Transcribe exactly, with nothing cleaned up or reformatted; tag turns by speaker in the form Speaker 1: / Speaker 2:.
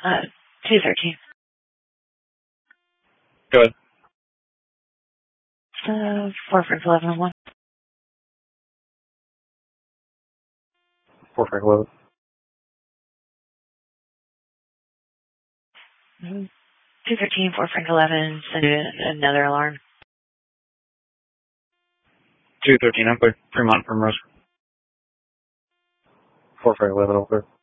Speaker 1: Uh, two thirteen.
Speaker 2: Go ahead.
Speaker 1: Uh, four Frank eleven and one.
Speaker 2: four Frank eleven.
Speaker 1: Mm-hmm. two thirteen, four Frank eleven, send another alarm.
Speaker 2: two thirteen, I'm clear. Fremont from Rose. four Frank eleven, all clear.